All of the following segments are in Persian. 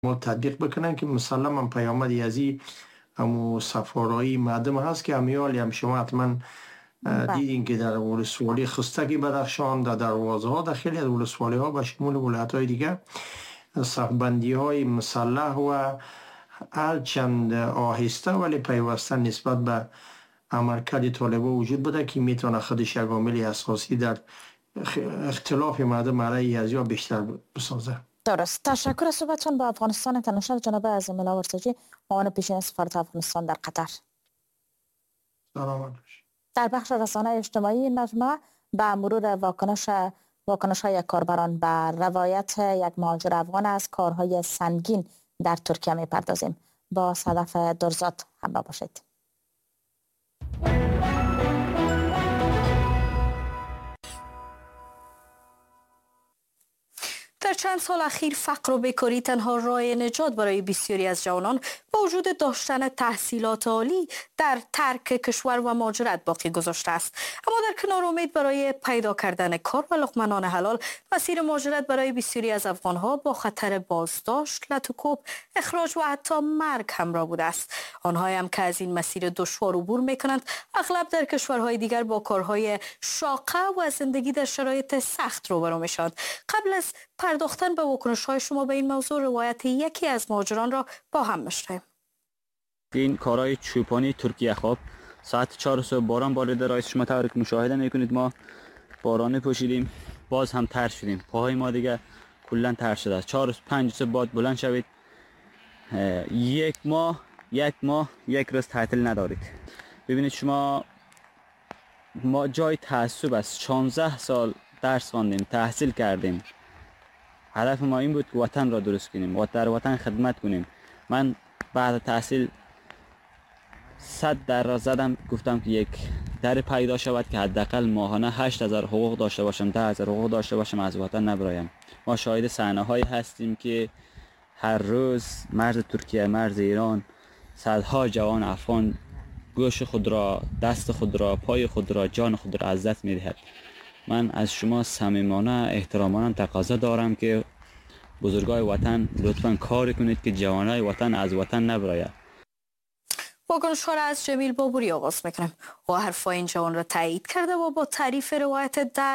ما تطبیق بکنن که مسلما پیامد یزی همو سفارایی مردم هست که همیال هم شما حتما دیدین که در ولسوالی خستگی بدخشان در دروازه ها در خیلی از ولسوالی ها به شمول ولایت های دیگه صفبندی های مسلح و هرچند آهسته ولی پیوسته نسبت به عملکرد طالبان وجود بوده که میتونه خودش یک عامل اساسی در اختلاف مردم علیه یزی بیشتر بسازه. درست. تشکر از صحبتتان با افغانستان اینترنشنال جناب عظیم الله ورسجی، معاون پیشین سفارت افغانستان در قطر. سلام. در بخش رسانه اجتماعی این مجموعه به مرور واکنش های کاربران بر روایت یک مهاجر افغان از کارهای سنگین در ترکیه میپردازیم. با صدف درزاد همراه باشید. در چند سال اخیر فقر و بیکاری تنها راه نجات برای بسیاری از جوانان با وجود داشتن تحصیلات عالی در ترک کشور و مهاجرت باقی گذاشته است. اما در کنار امید برای پیدا کردن کار و لقمه نان حلال، مسیر مهاجرت برای بسیاری از افغانها با خطر بازداشت، لطوکوب، اخراج و حتی مرگ همراه بوده است. آنهایی هم که از این مسیر دشوار عبور می‌کنند، اغلب در کشورهای دیگر با کارهای شاقه و زندگی در شرایط سخت روبرو می‌شوند. قبل از پرداختن به واکنش‌های شما به این موضوع، روایت یکی از مهاجران را با هم بشنویم. این کارهای چوپانی ترکیه، خب ساعت 4 صبح باران باریده، رئیس شما طوری که مشاهده میکنید ما بارانه پوشیدیم، باز هم تر شدیم، پاهای ما دیگه کلا تر شده است. 4-5 صبح بعد بلند شوید، یک ماه یک روز تعطیل ندارید. ببینید شما، ما جای تعصب است. 16 سال درس خواندیم، تحصیل کردیم، هدف ما این بود که وطن را درست کنیم و در وطن خدمت کنیم. من بعد تحصیل 100 در را زدم، گفتم که یک در پیدا شود که حداقل ماهانه 8000 حقوق داشته باشم، 10000 حقوق داشته باشم، از وطن نبرایم. ما شاهد صحنه هایی هستیم که هر روز مرز ترکیه، مرز ایران، صدها جوان افغان گوش خود را، دست خود را، پای خود را، جان خود را از دست می‌دهد. من از شما صمیمانه احترامانه تقاضا دارم که بزرگای وطن لطفاً کار کنید که جوانای وطن از وطن نبراید. واکنش‌ها را از جمیل بابوری آغاز میکنم. او حرفای این جوان را تایید کرده و با تعریف روایت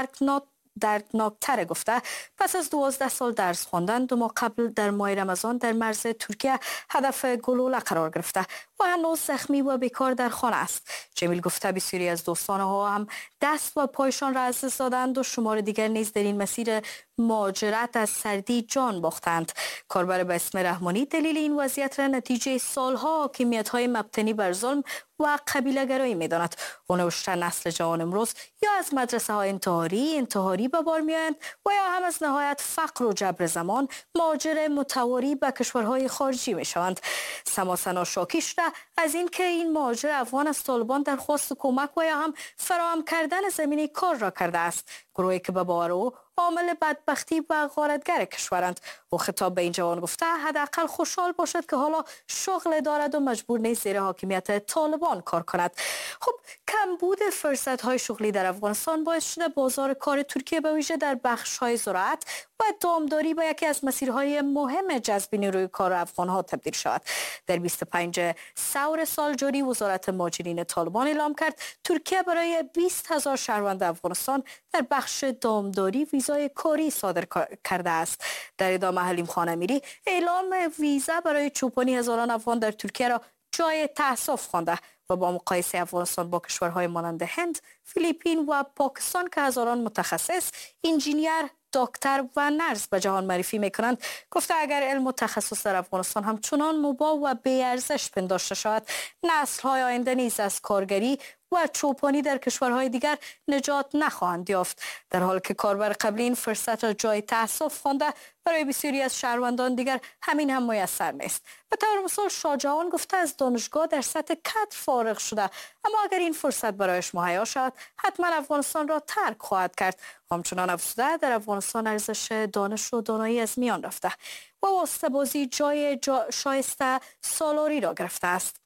درکناکتر گفته پس از 12 سال درس خواندن 2 ماه قبل در ماه رمضان در مرز ترکیه هدف گلوله قرار گرفته و هنوز زخمی و بیکار در خانه است. جمیل گفته بسیاری از دوستانها هم دست و پایشان را از دست دادند و شمار دیگر نیز در این مسیر مهاجرت از سردی جان باختند. کاربر به اسم رحمانی دلیل این وضعیت را نتیجه سالها حاکمیت‌های مبتنی بر ظلم و قبیله گرایی می‌داند. او نوشته نسل جوان امروز یا از مدرسه های انتحاری به بار می‌آیند و یا هم از نهایت فقر و جبر زمان مهاجر متواری به کشورهای خارجی می‌شوند. سماسنا شاکی شده از اینکه این مهاجر افغان از طالبان درخواست کمک و یا هم فراهم کردن زمینه کار را کرده است، گروهی که به باور او عامل بدبختی و غارتگر کشورند. و خطاب به این جوان گفته حداقل خوشحال باشد که حالا شغل دارد و مجبور نیست زیر حاکمیت طالبان کار کند. خب کمبود فرصت‌های شغلی در افغانستان باعث شده بازار کار ترکیه به ویژه در بخش‌های زراعت و دامداری با یکی از مسیرهای مهم جذب نیروی کار افغان‌ها تبدیل شود. در 25 ثور سال جاری وزارت مهاجرین طالبان اعلام کرد ترکیه برای 20,000 شهروند افغانستان در بخش دامداری ویزای کاری صادر کرده است. در ادامه حلیم خان امیری اعلام ویزا برای چوپانی هزاران افغان در ترکیه را جای تأسف خوانده و با مقایسه افغانستان با کشورهای مانند هند، فیلیپین و پاکستان که هزاران متخصص، انجینیر، دکتر و نرس به جهان معرفی میکنند، گفته اگر علم و تخصص در افغانستان همچنان مباح و بی‌ارزش پنداشته شود، نسل‌های آینده نیز از کارگری و چوپانی در کشورهای دیگر نجات نخواهند یافت. در حالی که کاربر قبلی این فرصت را جای تأسف خوانده، برای بسیاری از شهروندان دیگر همین هم میسر نیست. به طور مثال شاهجهان گفته از دانشگاه در سطح کادر فارغ شده، اما اگر این فرصت برایش مهیا شود حتما افغانستان را ترک خواهد کرد. همچنان افزوده در افغانستان ارزش دانش و دانایی از میان رفته و واسطه بازی جای شایسته سالاری را گرفته است.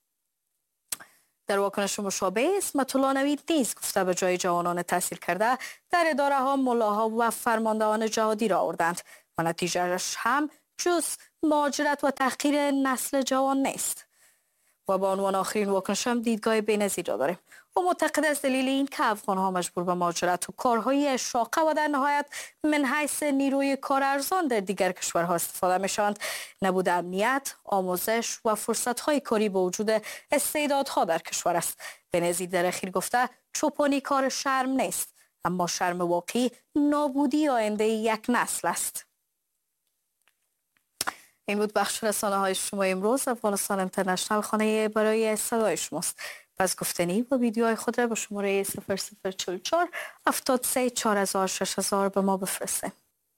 در واکنش مشابه اسمت الله نوید نیز گفته به جای جوانان تحصیل کرده در اداره ها ملاها و فرماندهان جهادی را آوردند و نتیجهش هم جز مهاجرت و تحقیر نسل جوان نیست. و با عنوان آخرین واکنش هم دیدگاه بی‌نظیر را داریم. و معتقد است دلیل این که افغان‌ها مجبور به مهاجرت و کارهای شاقه و در نهایت من حیث نیروی کار ارزان در دیگر کشورها استفاده می‌شوند نبود امنیت، آموزش و فرصت‌های کاری با وجود استعدادها در کشور است. بی‌نظیر در اخیر گفته چوپانی کار شرم نیست، اما شرم واقعی نابودی آینده یک نسل است. این بود بخش رسانه‌های شما امروز. افغانستان اینترنشنال خانه برای صدای شماست. پس گفتنی و ویدیوهای خود را به شماره 0044 73 4000 6000 به ما بفرستید.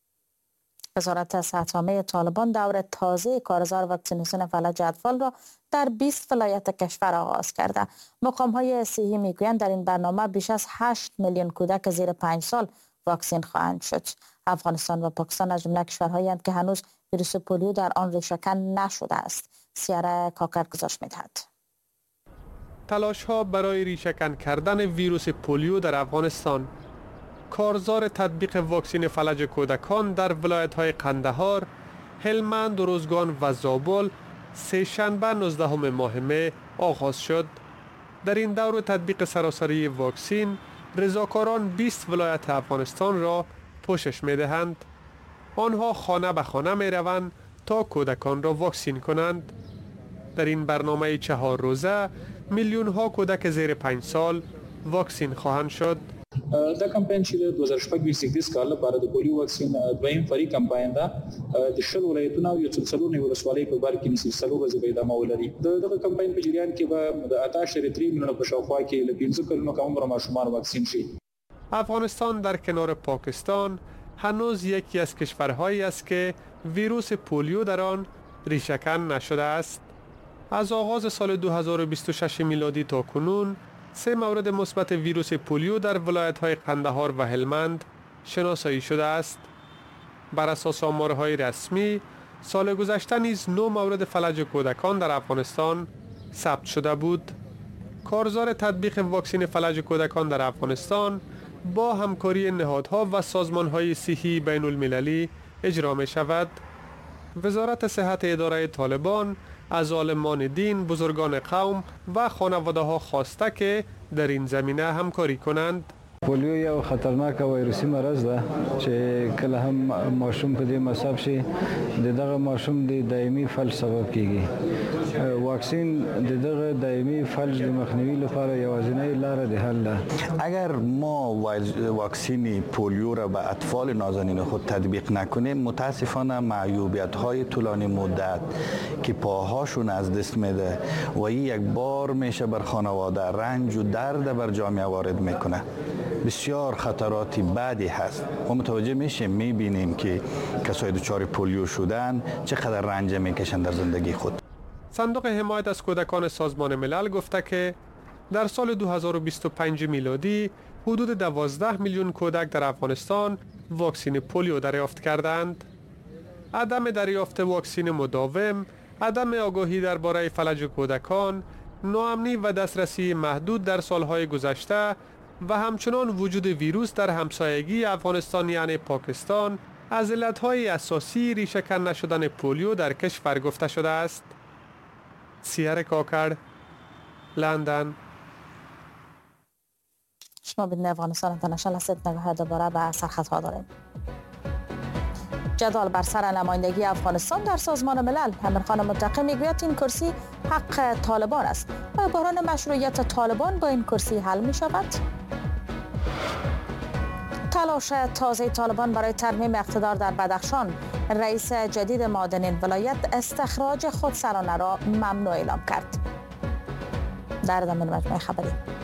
وزارت صحت‌عامه طالبان دور تازه کارزار واکسیناسیون فلج اطفال را در 20 ولایت کشور آغاز کرده. مقام‌های صحی میگویند در این برنامه بیش از 8 میلیون کودک زیر 5 سال واکسین خواهند شد. افغانستان و پاکستان از جمله کشورهایی هستند که هنوز ویروس پولیو در آن ریشه‌کن نشده است. سیاره کاکر گزارش می‌دهد. تلاش‌ها برای ریشه‌کن کردن ویروس پولیو در افغانستان. کارزار تطبیق واکسن فلج کودکان در ولایت‌های قندهار، هلمند، روزگان و زابل سه شنبه 19 ماه می آغاز شد. در این دور تطبیق سراسری واکسن، رضاکاران 20 ولایت افغانستان را پوشش می‌دهند. آنها خانه به خانه می‌روند تا کودکان را واکسین کنند. در این برنامه 4 روزه میلیون‌ها کودک زیر 5 سال واکسین خواهند شد. دا کمپاین چې د 2026 کال لپاره د پولیو واکسین دویم فری کمپاین ده د شل ولایتونو او 44 ولسوالۍ په بار کې نسبت سلو ورځې به ادامه ولري. دغه کمپاین په جریان کې به د 18.3 میلیونه په شاوخوا کې له 15 کلونو کم عمر ماشومان واکسین شي. افغانستان در کنار پاکستان هنوز یکی از کشورهایی است که ویروس پولیو در آن ریشه‌کن نشده است. از آغاز سال 2026 میلادی تا کنون 3 مورد مثبت ویروس پولیو در ولایت‌های قندهار و هلمند شناسایی شده است. بر اساس آمارهای رسمی، سال گذشته نیز 9 مورد فلج کودکان در افغانستان ثبت شده بود. کارزار تطبیق واکسن فلج کودکان در افغانستان با همکاری نهادها و سازمان‌های صحی بین المللی اجرا می شود. وزارت صحت اداره طالبان از عالمان دین، بزرگان قوم و خانواده ها خواسته که در این زمینه همکاری کنند. پولیو یو خطرناک ویروسي مرض ده چې کله هم ماشوم په دې مصاب شي دغه ماشوم د دایمي فلج سبب کیږي. واکسین دغه دایمي فلج د مخنیوي لپاره یوازینی لار د حل ده. اگر ما واکسن پولیو را به اطفال نازنین خود تطبیق نکنیم متاسفانه معیوبیت‌های طولانی مدت که پاهاشون از دست میده و این یک بار میشه بر خانواده رنج و درد بر جامعه وارد میکنه. بسیار خطراتی بعدی هست. ما متوجه میشیم میبینیم که کسای دچار پولیو شدن چقدر رنج میکشن در زندگی خود. صندوق حمایت از کودکان سازمان ملل گفته که در سال 2025 میلادی حدود 12 میلیون کودک در افغانستان واکسن پولیو دریافت کردند. عدم دریافت واکسن مداوم، عدم آگاهی درباره فلج کودکان، ناامنی و دسترسی محدود در سالهای گذشته و همچنان وجود ویروس در همسایگی افغانستان یعنی پاکستان از علتهای اساسی ریشه‌کن نشدن پولیو در کشور گفته شده است. سیاره کاکر، لندن. شما بدین افغانستان اینترنشنال هستید. نگاه دوباره به سرخطها داریم. جدال بر سر نمایندگی افغانستان در سازمان ملل. امیرخان متقی میگوید این کرسی حق طالبان است و بحران مشروعیت طالبان با این کرسی حل می شود. تلاش تازه طالبان برای ترمیم اقتدار در بدخشان. رئیس جدید معادنین ولایت استخراج خودسرانه را ممنوع اعلام کرد. در ادامه مجموعه خبری